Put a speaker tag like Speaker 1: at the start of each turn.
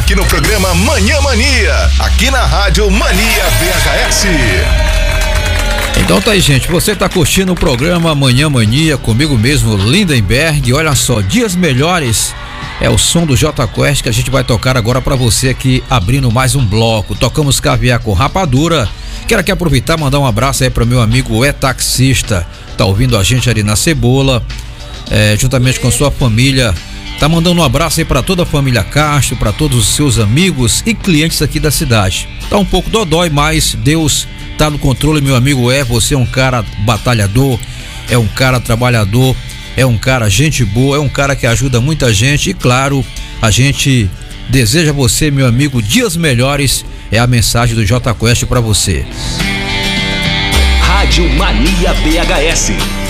Speaker 1: aqui no programa Manhã Mania, aqui na Rádio Mania BHS.
Speaker 2: Então tá aí, gente, você tá curtindo o programa Manhã Mania comigo mesmo, Lindenberg. Olha só, dias melhores é o som do J Quest que a gente vai tocar agora pra você aqui, abrindo mais um bloco. Tocamos Caviar com Rapadura. Quero aqui aproveitar e mandar um abraço aí pro meu amigo taxista, tá ouvindo a gente ali na Cebola, juntamente com sua família. Tá mandando um abraço aí pra toda a família Castro, pra todos os seus amigos e clientes aqui da cidade. Tá um pouco dodói, mas Deus tá no controle, meu amigo. Você é um cara batalhador, é um cara trabalhador, é um cara gente boa, é um cara que ajuda muita gente. E claro, a gente deseja a você, meu amigo, dias melhores. É a mensagem do J Quest pra você.
Speaker 3: Rádio Mania BHS.